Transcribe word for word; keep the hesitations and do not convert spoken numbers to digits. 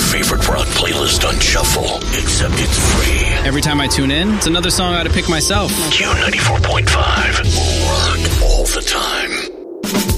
favorite rock playlist on shuffle, except it's free. Every time I tune in, it's another song I ought to pick myself. Q ninety-four point five.